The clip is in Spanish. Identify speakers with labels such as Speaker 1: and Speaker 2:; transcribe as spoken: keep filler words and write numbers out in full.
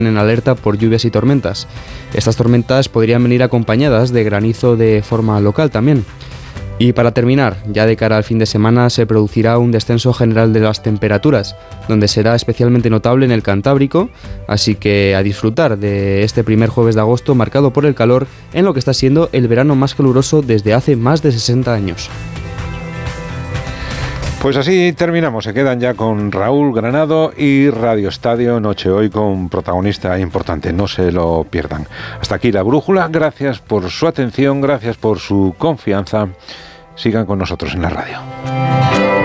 Speaker 1: en alerta por lluvias y tormentas. Estas tormentas podrían venir acompañadas de granizo de forma local también. Y para terminar, ya de cara al fin de semana se producirá un descenso general de las temperaturas, donde será especialmente notable en el Cantábrico, así que a disfrutar de este primer jueves de agosto marcado por el calor en lo que está siendo el verano más caluroso desde hace más de sesenta años.
Speaker 2: Pues así terminamos, se quedan ya con Raúl Granado y Radio Estadio Noche Hoy con protagonista importante, no se lo pierdan. Hasta aquí La Brújula, gracias por su atención, gracias por su confianza, sigan con nosotros en la radio.